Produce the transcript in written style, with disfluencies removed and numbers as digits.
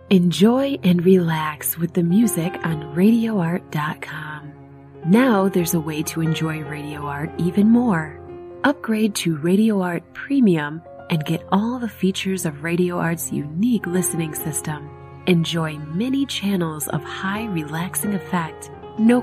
Enjoy and relax with the music on RadioArt.com. Now there's a way to enjoy Radio Art even more. Upgrade to Radio Art Premium and get all the features of Radio Art's unique listening system. Enjoy many channels of high relaxing effect, no